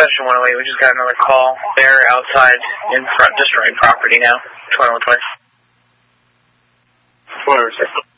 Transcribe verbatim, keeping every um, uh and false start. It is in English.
Dispatcher one oh eight, we just got another call. They're outside in front, destroying property now. twenty-one twenty. Where is it?